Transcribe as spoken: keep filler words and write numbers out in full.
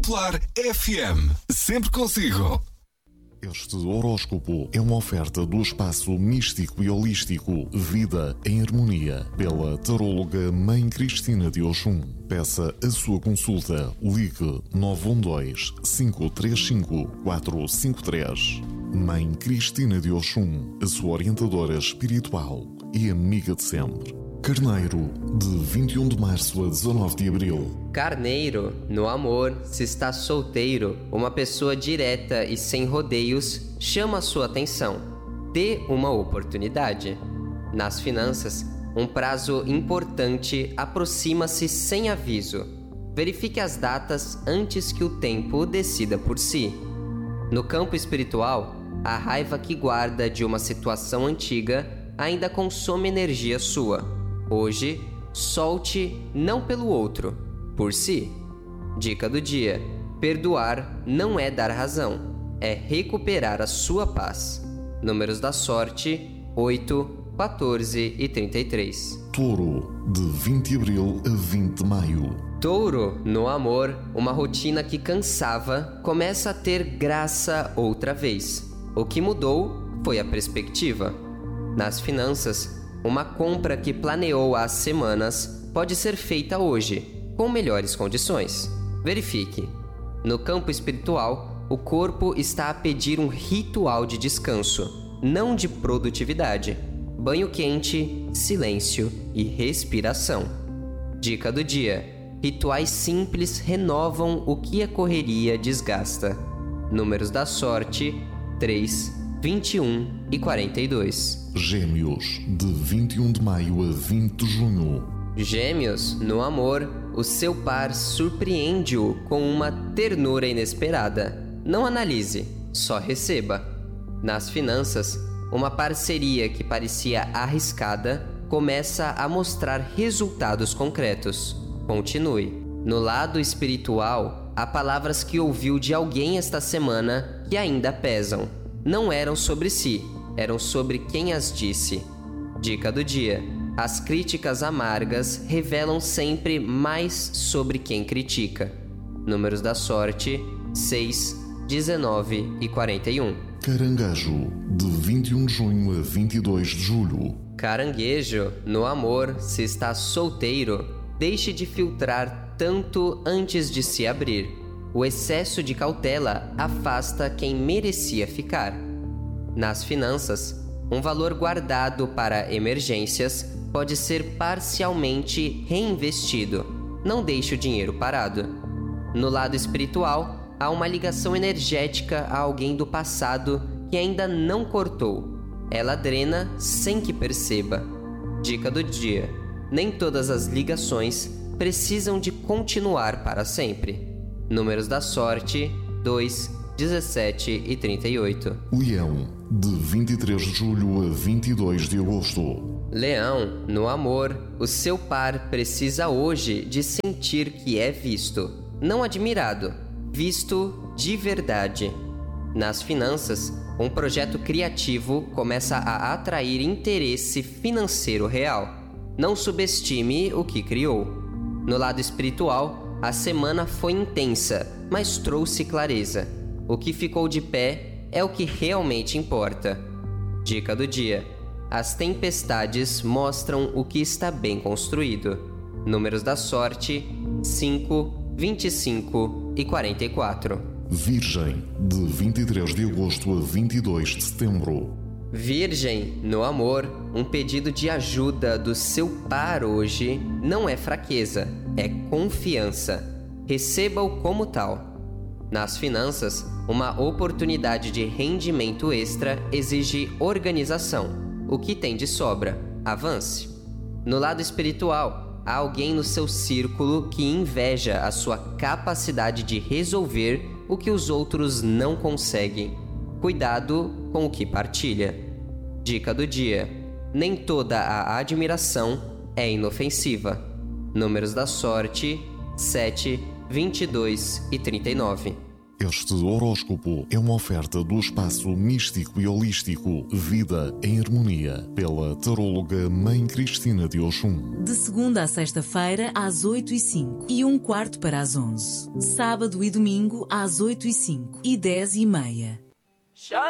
Popular F M. Sempre consigo. Este horóscopo é uma oferta do espaço místico e holístico Vida em Harmonia, pela taróloga Mãe Cristina de Oxum. Peça a sua consulta. Ligue nove um dois, cinco três cinco, quatro cinco três. Mãe Cristina de Oxum, a sua orientadora espiritual e amiga de sempre. Carneiro, de vinte e um de março a dezanove de abril. Carneiro, no amor, se está solteiro, uma pessoa direta e sem rodeios chama a sua atenção. Dê uma oportunidade. Nas finanças, um prazo importante aproxima-se sem aviso. Verifique as datas antes que o tempo decida por si. No campo espiritual, a raiva que guarda de uma situação antiga ainda consome energia sua. Hoje, solte não pelo outro, por si. Dica do dia: perdoar não é dar razão, é recuperar a sua paz. Números da sorte: oito, quatorze e trinta e três. Touro, de vinte de abril a vinte de maio. Touro, no amor, uma rotina que cansava começa a ter graça outra vez. O que mudou foi a perspectiva. Nas finanças, uma compra que planeou há semanas pode ser feita hoje, com melhores condições. Verifique. No campo espiritual, o corpo está a pedir um ritual de descanso, não de produtividade. Banho quente, silêncio e respiração. Dica do dia: rituais simples renovam o que a correria desgasta. Números da sorte: três, vinte e um e quarenta e dois. Gêmeos, de vinte e um de maio a vinte de junho. Gêmeos, no amor, o seu par surpreende-o com uma ternura inesperada. Não analise, só receba. Nas finanças, uma parceria que parecia arriscada começa a mostrar resultados concretos. Continue. No lado espiritual, há palavras que ouviu de alguém esta semana que ainda pesam. Não eram sobre si, eram sobre quem as disse. Dica do dia: as críticas amargas revelam sempre mais sobre quem critica. Números da sorte: seis, dezenove e quarenta e um. Caranguejo, de vinte e um de junho a vinte e dois de julho. Caranguejo, no amor, se está solteiro, deixe de filtrar tanto antes de se abrir. O excesso de cautela afasta quem merecia ficar. Nas finanças, um valor guardado para emergências pode ser parcialmente reinvestido. Não deixe o dinheiro parado. No lado espiritual, há uma ligação energética a alguém do passado que ainda não cortou. Ela drena sem que perceba. Dica do dia: nem todas as ligações precisam de continuar para sempre. Números da sorte: dois, dezessete e trinta e oito. Leão, de vinte e três de julho a vinte e dois de agosto. Leão, no amor, o seu par precisa hoje de sentir que é visto, não admirado, visto de verdade. Nas finanças, um projeto criativo começa a atrair interesse financeiro real. Não subestime o que criou. No lado espiritual, a semana foi intensa, mas trouxe clareza. O que ficou de pé é o que realmente importa. Dica do dia: as tempestades mostram o que está bem construído. Números da sorte: cinco, vinte e cinco e quarenta e quatro. Virgem, de vinte e três de agosto a vinte e dois de setembro. Virgem, no amor, um pedido de ajuda do seu par hoje não é fraqueza, é confiança. Receba-o como tal. Nas finanças, uma oportunidade de rendimento extra exige organização. O que tem de sobra? Avance. No lado espiritual, há alguém no seu círculo que inveja a sua capacidade de resolver o que os outros não conseguem. Cuidado com o que partilha. Dica do dia: nem toda a admiração é inofensiva. Números da sorte: sete, vinte e dois e trinta e nove. Este horóscopo é uma oferta do espaço místico e holístico Vida em Harmonia, pela taróloga Mãe Cristina de Oxum. De segunda a sexta-feira, às oito e cinco e um quarto para as onze. Sábado e domingo, às oito e cinco e dez e meia.